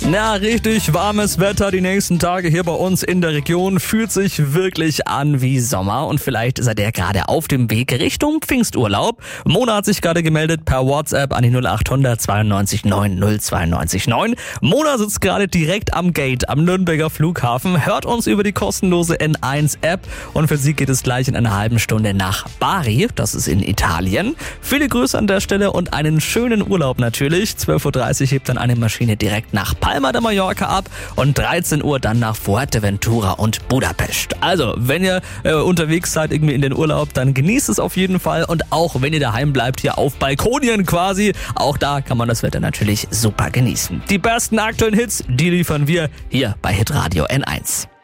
Na, richtig warmes Wetter die nächsten Tage hier bei uns in der Region. Fühlt sich wirklich an wie Sommer und vielleicht seid ihr gerade auf dem Weg Richtung Pfingsturlaub. Mona hat sich gerade gemeldet per WhatsApp an die 0800 92 9 092 9. Mona sitzt gerade direkt am Gate am Nürnberger Flughafen, hört uns über die kostenlose N1-App und für sie geht es gleich in einer halben Stunde nach Bari, das ist in Italien. Viele Grüße an der Stelle und einen schönen Urlaub natürlich. 12.30 Uhr hebt dann eine Maschine direkt nach Palma de Mallorca ab und 13 Uhr dann nach Fuerteventura und Budapest. Also, wenn ihr unterwegs seid irgendwie in den Urlaub, dann genießt es auf jeden Fall und auch wenn ihr daheim bleibt, hier auf Balkonien quasi, auch da kann man das Wetter natürlich super genießen. Die besten aktuellen Hits, die liefern wir hier bei Hitradio N1.